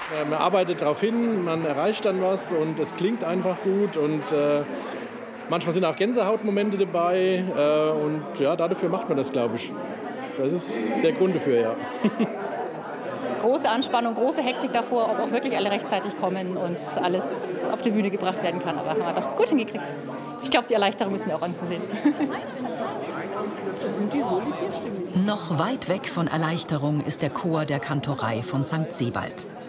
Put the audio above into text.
Man arbeitet darauf hin, man erreicht dann was und es klingt einfach gut und manchmal sind auch Gänsehautmomente dabei und ja, dafür macht man das, glaube ich. Das ist der Grund dafür, ja. Große Anspannung, große Hektik davor, ob auch wirklich alle rechtzeitig kommen und alles auf die Bühne gebracht werden kann. Aber haben wir doch gut hingekriegt. Ich glaube, die Erleichterung ist mir auch anzusehen. Noch weit weg von Erleichterung ist der Chor der Kantorei von St. Sebald.